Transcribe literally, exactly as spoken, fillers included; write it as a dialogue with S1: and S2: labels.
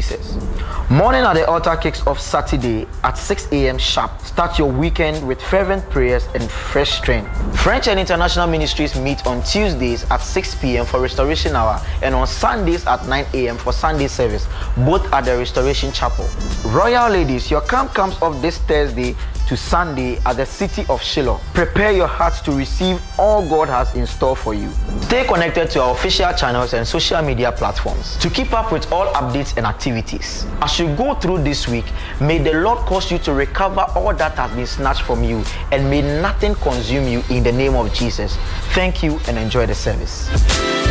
S1: Jesus. Morning at the altar kicks off Saturday at six a.m. sharp. Start your weekend with fervent prayers and fresh strength. French and International Ministries meet on Tuesdays at six p.m. for Restoration Hour and on Sundays at nine a.m. for Sunday service, both at the Restoration Chapel. Royal Ladies, your camp comes off this Thursday to Sunday at the city of Shiloh. Prepare your hearts to receive all God has in store for you. Stay connected to our official channels and social media platforms to keep up with all updates and activities. As you go through this week, may the Lord cause you to recover all that has been snatched from you, and may nothing consume you in the name of Jesus. Thank you and enjoy the service.